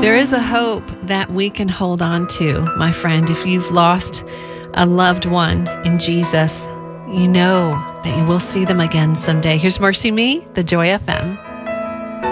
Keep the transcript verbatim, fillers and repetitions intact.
There is a hope that we can hold on to, my friend. If you've lost a loved one in Jesus, you know that you will see them again someday. Here's Mercy Me, the Joy F M.